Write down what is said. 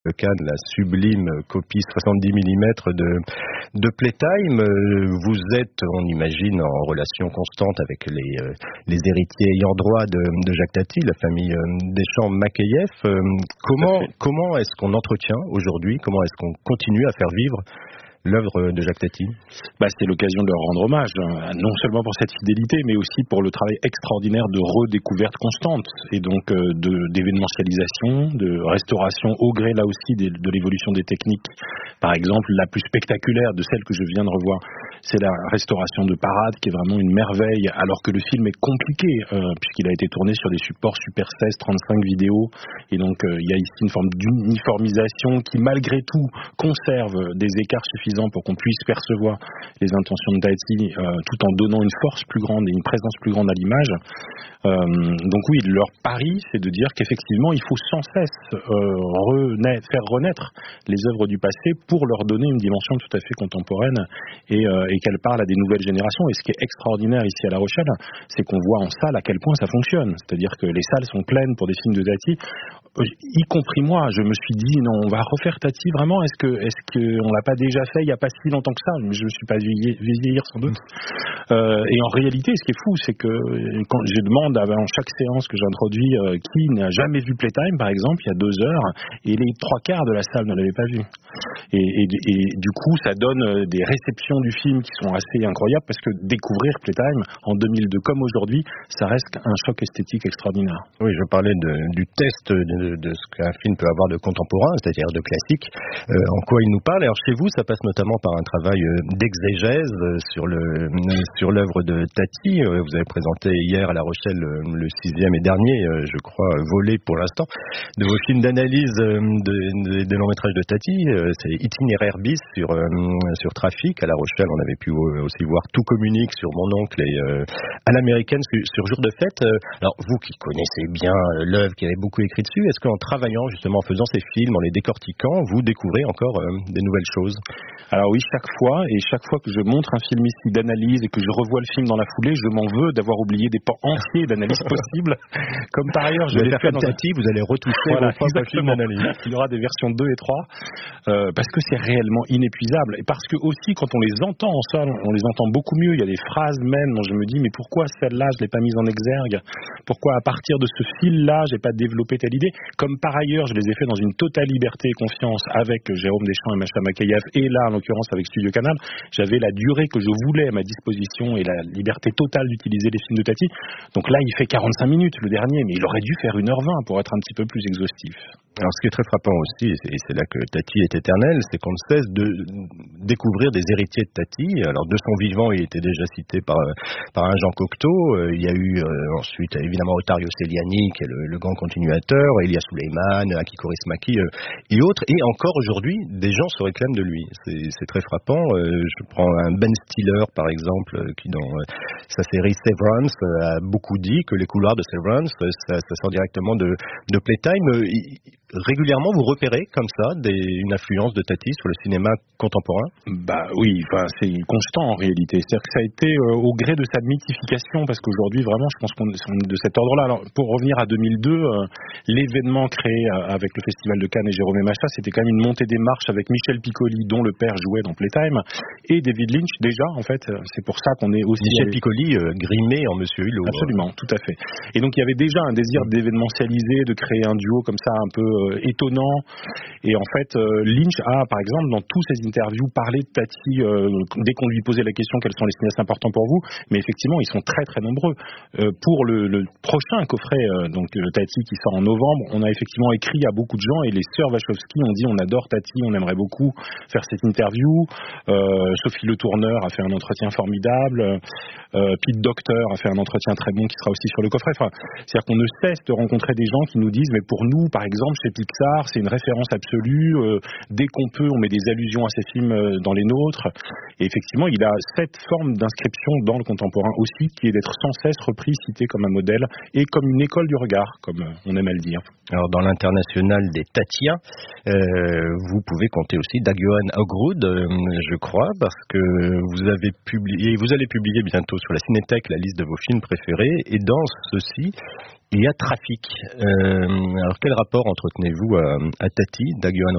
Cannes, la sublime copie 70 mm de Playtime. Vous êtes, on imagine, en relation constante avec les héritiers ayant droit de Jacques Tati, la famille Deschamps-Makeyeff. Comment est-ce qu'on entretient aujourd'hui, comment est-ce qu'on continue à faire vivre l'œuvre de Jacques Tati? C'est l'occasion de leur rendre hommage, non seulement pour cette fidélité, mais aussi pour le travail extraordinaire de redécouverte constante, et donc d'événementialisation, de restauration au gré là aussi de l'évolution des techniques. Par exemple, la plus spectaculaire de celle que je viens de revoir, c'est la restauration de Parade, qui est vraiment une merveille, alors que le film est compliqué, puisqu'il a été tourné sur des supports Super 16, 35 vidéos, et donc il y a ici une forme d'uniformisation qui, malgré tout, conserve des écarts suffisants pour qu'on puisse percevoir les intentions de Tati, tout en donnant une force plus grande et une présence plus grande à l'image. Donc oui, leur pari, c'est de dire qu'effectivement, il faut sans cesse faire renaître les œuvres du passé pour leur donner une dimension tout à fait contemporaine et qu'elles parlent à des nouvelles générations. Et ce qui est extraordinaire ici à La Rochelle, c'est qu'on voit en salle à quel point ça fonctionne. C'est-à-dire que les salles sont pleines pour des films de Tati, y compris moi. Je me suis dit, non, on va refaire Tati vraiment. Est-ce que on l'a pas déjà fait il y a pas si longtemps que ça? Je me suis pas vieillir sans doute. Et en réalité, ce qui est fou, c'est que quand je demande avant chaque séance que j'introduis qui n'a jamais vu Playtime, par exemple, il y a 2 heures, et les 3/4 de la salle ne l'avaient pas vu. Et du coup, ça donne des réceptions du film qui sont assez incroyables, parce que découvrir Playtime en 2002 comme aujourd'hui, ça reste un choc esthétique extraordinaire. Oui, je parlais du test de ce qu'un film peut avoir de contemporain, c'est-à-dire de classique. En quoi il nous parle? Alors chez vous, ça passe notamment par un travail d'exégèse sur l'œuvre de Tati. Vous avez présenté hier à La Rochelle le 6e et dernier, je crois, volet pour l'instant, de vos films d'analyse des longs métrages de Tati. C'est Itinéraire bis sur Trafic. À La Rochelle, on avait pu aussi voir Tout communique sur Mon oncle et à l'américaine sur Jour de fête. Alors vous qui connaissez bien l'œuvre, qui avez beaucoup écrit dessus, est-ce qu'en travaillant justement, en faisant ces films, en les décortiquant, vous découvrez encore des nouvelles choses? Alors oui, chaque fois que je montre un film ici d'analyse et que je revois le film dans la foulée, je m'en veux d'avoir oublié des pans entiers d'analyse possibles. Comme par ailleurs, je l'ai fait dans Tati, vous allez retoucher vos propres films d'analyse. Il y aura des versions 2 et 3, parce que c'est réellement inépuisable. Et parce que aussi, quand on les entend en salle, on les entend beaucoup mieux. Il y a des phrases même dont je me dis, mais pourquoi celle-là, je l'ai pas mise en exergue? Pourquoi à partir de ce fil-là, j'ai pas développé telle idée? Comme par ailleurs, je les ai fait dans une totale liberté et confiance avec Jérôme Deschamps et Macha Makeyeff, et là, en l'occurrence, avec Studio Canal, j'avais la durée que je voulais à ma disposition et la liberté totale d'utiliser les films de Tati. Donc là, il fait 45 minutes, le dernier, mais il aurait dû faire 1h20 pour être un petit peu plus exhaustif. Alors, ce qui est très frappant aussi, et c'est là que Tati est éternel, c'est qu'on ne cesse de découvrir des héritiers de Tati. Alors, de son vivant, il était déjà cité par un Jean Cocteau. Il y a eu ensuite, évidemment, Ottavio Celiani, qui est le grand continuateur, Elia Suleiman, Aki Kaurismäki et autres. Et encore aujourd'hui, des gens se réclament de lui. C'est très frappant. Je prends un Ben Stiller, par exemple, qui dans sa série Severance a beaucoup dit que les couloirs de Severance, ça sort directement de Playtime. Régulièrement, vous repérez comme ça une influence de Tati sur le cinéma contemporain? Oui, c'est constant en réalité. C'est-à-dire que ça a été au gré de sa mythification, parce qu'aujourd'hui, vraiment, je pense qu'on est de cet ordre-là. Alors, pour revenir à 2002, l'événement créé avec le Festival de Cannes et Jérôme et Macha, c'était quand même une montée des marches avec Michel Piccoli, dont le père jouait dans Playtime, et David Lynch, déjà, en fait. C'est pour ça qu'on est aussi... Michel Piccoli, grimé en Monsieur Hulot. Absolument, tout à fait. Et donc, il y avait déjà un désir d'événementialiser, de créer un duo comme ça, un peu étonnant. Et en fait, Lynch a, par exemple, dans tous ses interviews, parlé de Tati dès qu'on lui posait la question quels sont les cinéastes importants pour vous. Mais effectivement, ils sont très très nombreux. Pour le prochain coffret, donc Tati qui sort en novembre, on a effectivement écrit à beaucoup de gens, et les sœurs Wachowski ont dit on adore Tati, on aimerait beaucoup faire cette interview. Sophie Le Tourneur a fait un entretien formidable. Pete Docter a fait un entretien très bon qui sera aussi sur le coffret. C'est-à-dire qu'on ne cesse de rencontrer des gens qui nous disent mais pour nous, par exemple, chez Pixar, c'est une référence absolue. Dès qu'on peut, on met des allusions à ces films dans les nôtres. Et effectivement, il a cette forme d'inscription dans le contemporain aussi, qui est d'être sans cesse repris, cité comme un modèle et comme une école du regard, comme on aime à le dire. Alors, dans l'international des Tatiens, vous pouvez compter aussi Daguan Hogrud, je crois, parce que vous allez publier bientôt sur la Cinétech la liste de vos films préférés, et dans ceci, il y a Trafic. Alors, quel rapport entretenez-vous à Tati, Daguan